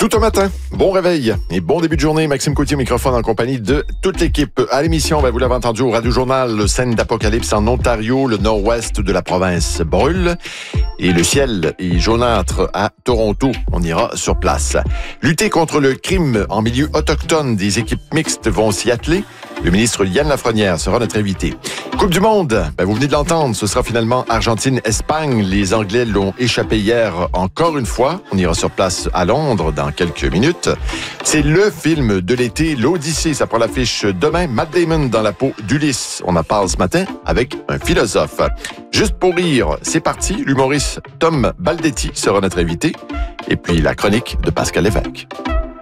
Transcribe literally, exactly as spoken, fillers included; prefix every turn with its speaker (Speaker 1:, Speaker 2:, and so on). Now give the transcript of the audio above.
Speaker 1: Tout un matin, bon réveil et bon début de journée. Maxime Côtier, microphone en compagnie de toute l'équipe. À l'émission, ben, vous l'avez entendu au Radio Journal, scène d'apocalypse en Ontario, le nord-ouest de la province brûle et le ciel est jaunâtre à Toronto. On ira sur place. Lutter contre le crime en milieu autochtone, des équipes mixtes vont s'y atteler. Le ministre Yann Lafrenière sera notre invité. Coupe du monde, ben vous venez de l'entendre, ce sera finalement Argentine-Espagne. Les Anglais l'ont échappé hier encore une fois. On ira sur place à Londres dans quelques minutes. C'est le film de l'été, l'Odyssée. Ça prend l'affiche demain. Matt Damon dans la peau d'Ulysse. On en parle ce matin avec un philosophe. Juste pour rire, c'est parti. L'humoriste Tom Baldetti sera notre invité. Et puis la chronique de Pascal Lévesque.